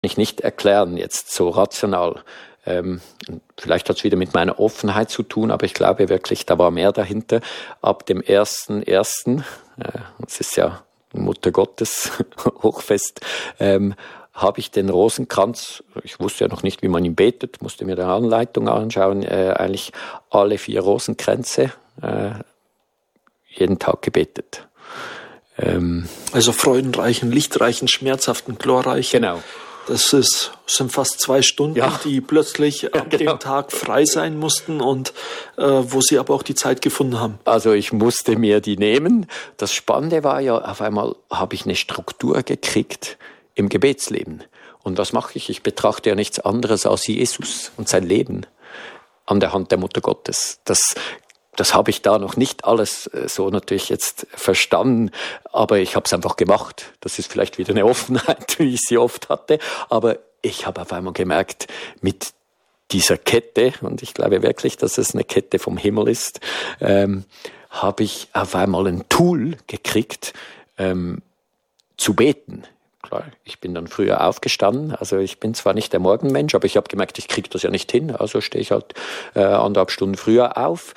ich nicht erklären, jetzt so rational. Vielleicht hat es wieder mit meiner Offenheit zu tun, aber ich glaube wirklich, da war mehr dahinter. Ab dem 1.1., das ist ja Mutter Gottes Hochfest, habe ich den Rosenkranz, ich wusste ja noch nicht, wie man ihn betet, musste mir die Anleitung anschauen, eigentlich alle 4 Rosenkränze jeden Tag gebetet. Also freudenreichen, lichtreichen, schmerzhaften, glorreichen. Genau. Das sind fast 2 Stunden, die plötzlich ab dem Tag frei sein mussten und wo Sie aber auch die Zeit gefunden haben. Also ich musste mir die nehmen. Das Spannende war ja, auf einmal habe ich eine Struktur gekriegt im Gebetsleben. Und was mache ich? Ich betrachte ja nichts anderes als Jesus und sein Leben an der Hand der Mutter Gottes. Das habe ich da noch nicht alles so natürlich jetzt verstanden, aber ich habe es einfach gemacht. Das ist vielleicht wieder eine Offenheit, wie ich sie oft hatte, aber ich habe auf einmal gemerkt, mit dieser Kette, und ich glaube wirklich, dass es eine Kette vom Himmel ist, habe ich auf einmal ein Tool gekriegt, zu beten. Klar, ich bin dann früher aufgestanden, also ich bin zwar nicht der Morgenmensch, aber ich habe gemerkt, ich kriege das ja nicht hin, also stehe ich halt 1,5 Stunden früher auf.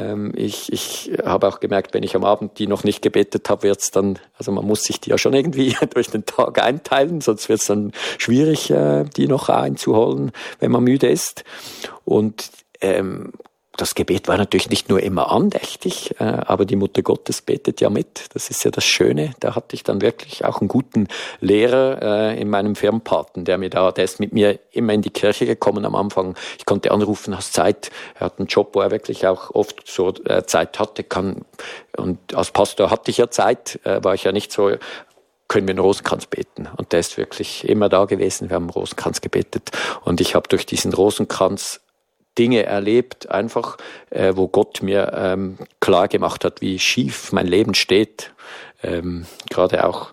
Ich habe auch gemerkt, wenn ich am Abend die noch nicht gebetet habe, wird's dann, also man muss sich die ja schon irgendwie durch den Tag einteilen, sonst wird's dann schwierig, die noch einzuholen, wenn man müde ist. Und das Gebet war natürlich nicht nur immer andächtig, aber die Mutter Gottes betet ja mit. Das ist ja das Schöne. Da hatte ich dann wirklich auch einen guten Lehrer in meinem Firmenpaten, der ist mit mir immer in die Kirche gekommen am Anfang. Ich konnte anrufen, hast Zeit. Er hat einen Job, wo er wirklich auch oft so Zeit hatte. Und als Pastor hatte ich ja Zeit, war ich ja nicht so, können wir einen Rosenkranz beten. Und der ist wirklich immer da gewesen. Wir haben einen Rosenkranz gebetet. Und ich habe durch diesen Rosenkranz Dinge erlebt, einfach, wo Gott mir klar gemacht hat, wie schief mein Leben steht. Gerade auch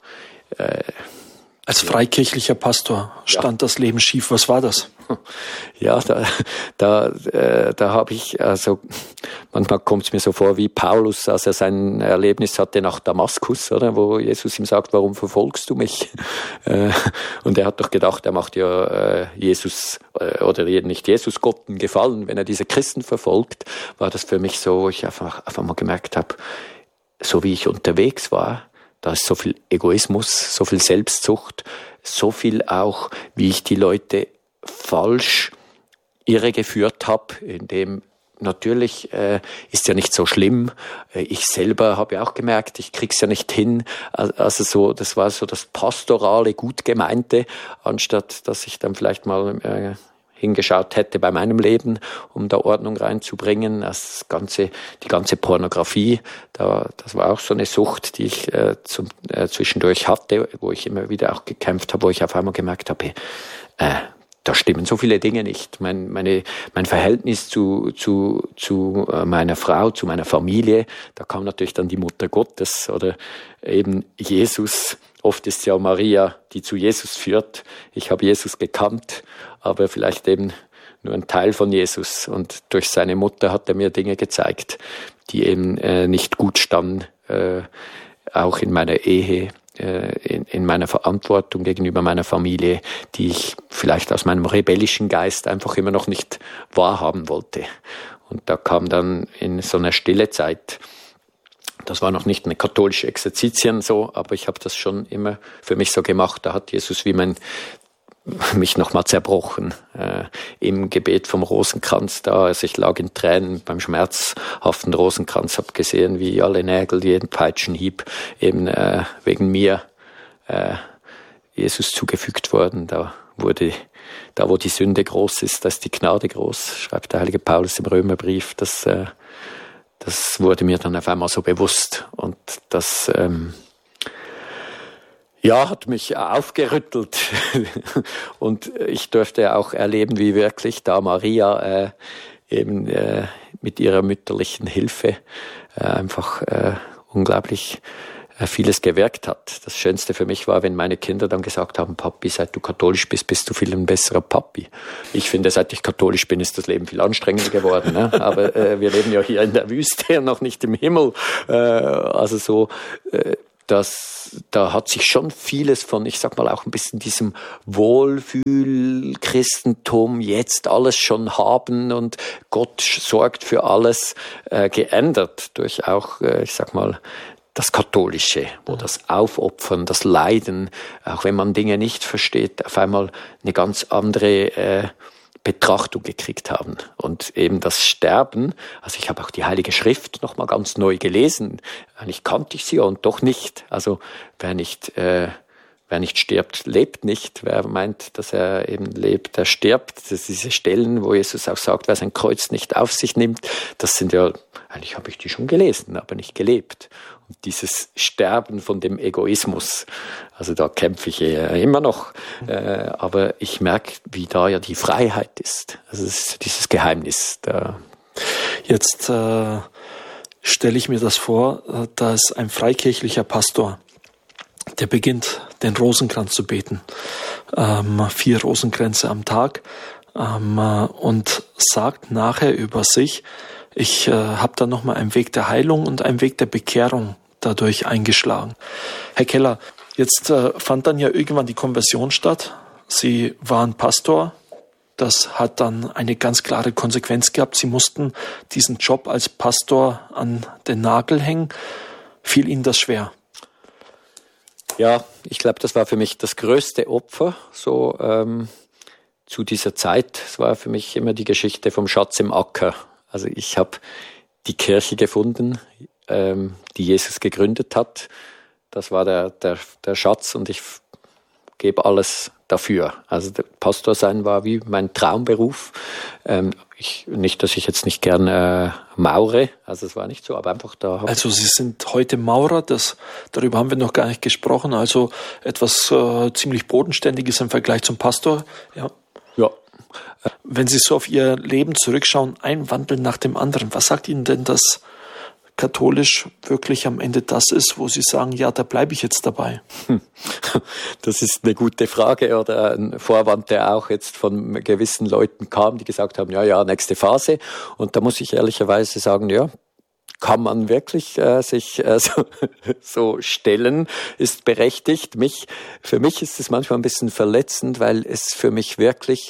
als freikirchlicher Pastor stand das Leben schief. Was war das? Ja, da habe ich, also manchmal kommt es mir so vor wie Paulus, als er sein Erlebnis hatte nach Damaskus, oder, wo Jesus ihm sagt, warum verfolgst du mich? Und er hat doch gedacht, er macht ja Jesus oder nicht Jesus Gott einen Gefallen, wenn er diese Christen verfolgt. War das für mich so, wo ich einfach mal gemerkt habe, so wie ich unterwegs war, da ist so viel Egoismus, so viel Selbstsucht, so viel auch, wie ich die Leute falsch irregeführt habe, indem natürlich ist ja nicht so schlimm. Ich selber habe ja auch gemerkt, ich krieg's ja nicht hin. Also so, das war so das pastorale, gut gemeinte, anstatt dass ich dann vielleicht mal hingeschaut hätte bei meinem Leben, um da Ordnung reinzubringen. Die ganze Pornografie, das war auch so eine Sucht, die ich zwischendurch hatte, wo ich immer wieder auch gekämpft habe, wo ich auf einmal gemerkt habe, da stimmen so viele Dinge nicht. Mein Verhältnis zu meiner Frau, zu meiner Familie, da kam natürlich dann die Mutter Gottes oder eben Jesus. Oft ist ja Maria, die zu Jesus führt. Ich habe Jesus gekannt, aber vielleicht eben nur ein Teil von Jesus. Und durch seine Mutter hat er mir Dinge gezeigt, die eben nicht gut standen, auch in meiner Ehe, in meiner Verantwortung gegenüber meiner Familie, die ich vielleicht aus meinem rebellischen Geist einfach immer noch nicht wahrhaben wollte. Und da kam dann in so einer stille Zeit, das war noch nicht eine katholische Exerzitien so, aber ich habe das schon immer für mich so gemacht. Da hat Jesus mich nochmal zerbrochen im Gebet vom Rosenkranz da. Also ich lag in Tränen beim schmerzhaften Rosenkranz, habe gesehen, wie alle Nägel, jeden Peitschenhieb eben wegen mir Jesus zugefügt wurden. Da wo die Sünde groß ist, da ist die Gnade groß, schreibt der heilige Paulus im Römerbrief. Das wurde mir dann auf einmal so bewusst und das hat mich aufgerüttelt und ich durfte auch erleben, wie wirklich da Maria mit ihrer mütterlichen Hilfe einfach unglaublich vieles gewirkt hat. Das Schönste für mich war, wenn meine Kinder dann gesagt haben, Papi, seit du katholisch bist, bist du viel ein besserer Papi. Ich finde, seit ich katholisch bin, ist das Leben viel anstrengender geworden. Ne? Aber wir leben ja hier in der Wüste und noch nicht im Himmel. Also so, da hat sich schon vieles von, ich sag mal, auch ein bisschen diesem Wohlfühl-Christentum, jetzt alles schon haben und Gott sorgt für alles, geändert durch auch, ich sag mal, das Katholische, wo das Aufopfern, das Leiden, auch wenn man Dinge nicht versteht, auf einmal eine ganz andere Betrachtung gekriegt haben. Und eben das Sterben, also ich habe auch die Heilige Schrift nochmal ganz neu gelesen. Eigentlich kannte ich sie und doch nicht. Also wer nicht stirbt, lebt nicht. Wer meint, dass er eben lebt, der stirbt. Das sind diese Stellen, wo Jesus auch sagt, wer sein Kreuz nicht auf sich nimmt, das sind ja, eigentlich habe ich die schon gelesen, aber nicht gelebt. Und dieses Sterben von dem Egoismus, also da kämpfe ich immer noch. Aber ich merke, wie da ja die Freiheit ist. Also es ist dieses Geheimnis. Jetzt stelle ich mir das vor, da ist ein freikirchlicher Pastor, der beginnt, den Rosenkranz zu beten. 4 Rosenkränze am Tag. Und sagt nachher über sich, ich habe da nochmal einen Weg der Heilung und einen Weg der Bekehrung dadurch eingeschlagen. Herr Keller, jetzt fand dann ja irgendwann die Konversion statt. Sie waren Pastor. Das hat dann eine ganz klare Konsequenz gehabt. Sie mussten diesen Job als Pastor an den Nagel hängen. Fiel Ihnen das schwer? Ja, ich glaube, das war für mich das größte Opfer, so zu dieser Zeit. Es war für mich immer die Geschichte vom Schatz im Acker. Also ich habe die Kirche gefunden, die Jesus gegründet hat. Das war der Schatz und ich gebe alles dafür. Also der Pastor sein war wie mein Traumberuf. Nicht, dass ich jetzt nicht gern maure, also es war nicht so, aber einfach da. Also Sie sind heute Maurer, darüber haben wir noch gar nicht gesprochen, also etwas ziemlich Bodenständiges im Vergleich zum Pastor. Ja. Wenn Sie so auf Ihr Leben zurückschauen, ein Wandel nach dem anderen, was sagt Ihnen denn, dass katholisch wirklich am Ende das ist, wo Sie sagen, ja, da bleibe ich jetzt dabei? Das ist eine gute Frage oder ein Vorwand, der auch jetzt von gewissen Leuten kam, die gesagt haben, ja, nächste Phase. Und da muss ich ehrlicherweise sagen, ja, kann man wirklich sich so stellen, ist berechtigt. Für mich ist es manchmal ein bisschen verletzend, weil es für mich wirklich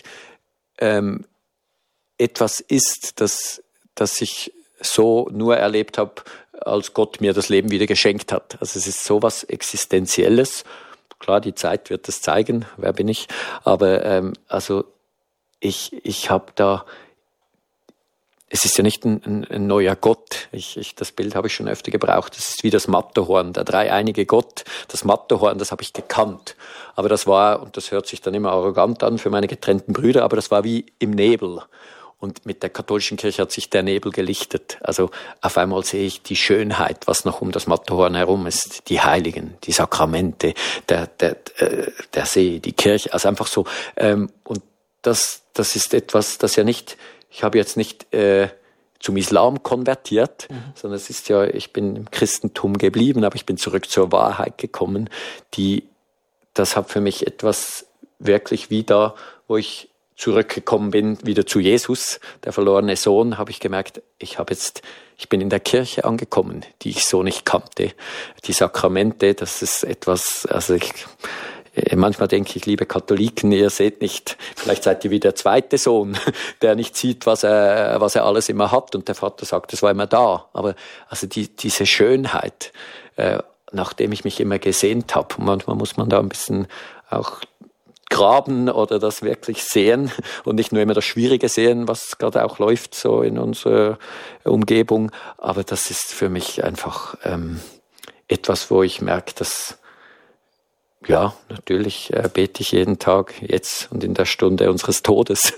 etwas ist, das ich so nur erlebt habe, als Gott mir das Leben wieder geschenkt hat. Also es ist sowas Existenzielles. Klar, die Zeit wird das zeigen, wer bin ich. Aber also ich habe da, es ist ja nicht ein neuer Gott. Das Bild habe ich schon öfter gebraucht. Es ist wie das Matterhorn, der dreieinige Gott. Das Matterhorn, das habe ich gekannt. Aber das war, und das hört sich dann immer arrogant an für meine getrennten Brüder, aber das war wie im Nebel. Und mit der katholischen Kirche hat sich der Nebel gelichtet. Also auf einmal sehe ich die Schönheit, was noch um das Matterhorn herum ist. Die Heiligen, die Sakramente, der See, die Kirche. Also einfach so. Und das ist etwas, das ja nicht, ich habe jetzt nicht zum Islam konvertiert, sondern es ist ja, ich bin im Christentum geblieben, aber ich bin zurück zur Wahrheit gekommen. Das hat für mich etwas wirklich wieder, wo ich zurückgekommen bin, wieder zu Jesus, der verlorene Sohn, habe ich gemerkt, ich bin in der Kirche angekommen, die ich so nicht kannte. Die Sakramente, das ist etwas, also manchmal denke ich, liebe Katholiken, ihr seht nicht, vielleicht seid ihr wie der zweite Sohn, der nicht sieht, was er alles immer hat, und der Vater sagt, es war immer da. Aber also diese Schönheit, nachdem ich mich immer gesehnt habe, manchmal muss man da ein bisschen auch graben oder das wirklich sehen und nicht nur immer das Schwierige sehen, was gerade auch läuft so in unserer Umgebung. Aber das ist für mich einfach etwas, wo ich merke, dass, ja, natürlich bete ich jeden Tag jetzt und in der Stunde unseres Todes,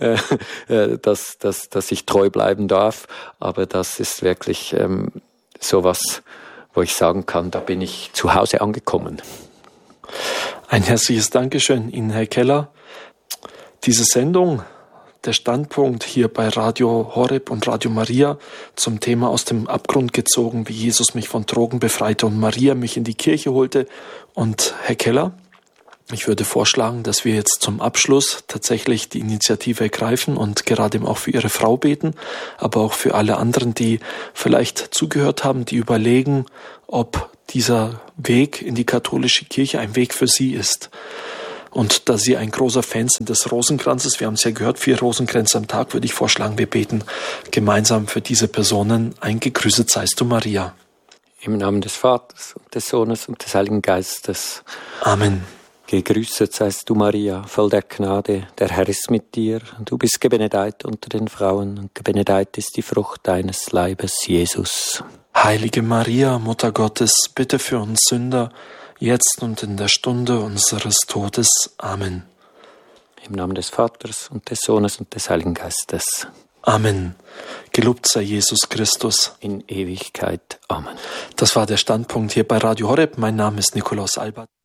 dass ich treu bleiben darf. Aber das ist wirklich sowas, wo ich sagen kann, da bin ich zu Hause angekommen. Ein herzliches Dankeschön Ihnen, Herr Keller. Diese Sendung, der Standpunkt hier bei Radio Horeb und Radio Maria zum Thema aus dem Abgrund gezogen, wie Jesus mich von Drogen befreite und Maria mich in die Kirche holte. Und Herr Keller, Ich würde vorschlagen, dass wir jetzt zum Abschluss tatsächlich die Initiative ergreifen und gerade auch für Ihre Frau beten, aber auch für alle anderen, die vielleicht zugehört haben, die überlegen, ob dieser Weg in die katholische Kirche ein Weg für sie ist. Und da Sie ein großer Fan sind des Rosenkranzes, wir haben es ja gehört, 4 Rosenkränze am Tag, würde ich vorschlagen, wir beten gemeinsam für diese Personen ein Gegrüßet seist du, Maria. Im Namen des Vaters und des Sohnes und des Heiligen Geistes. Amen. Gegrüßet seist du, Maria, voll der Gnade, der Herr ist mit dir. Du bist gebenedeit unter den Frauen und gebenedeit ist die Frucht deines Leibes, Jesus. Heilige Maria, Mutter Gottes, bitte für uns Sünder, jetzt und in der Stunde unseres Todes. Amen. Im Namen des Vaters und des Sohnes und des Heiligen Geistes. Amen. Gelobt sei Jesus Christus. In Ewigkeit. Amen. Das war der Standpunkt hier bei Radio Horeb. Mein Name ist Nikolaus Albert.